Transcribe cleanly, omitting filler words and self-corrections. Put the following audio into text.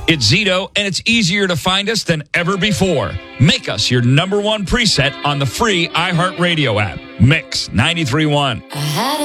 It's Zito, and it's easier to find us than ever before. Make us your number one preset on the free iHeartRadio app. Mix 93.1.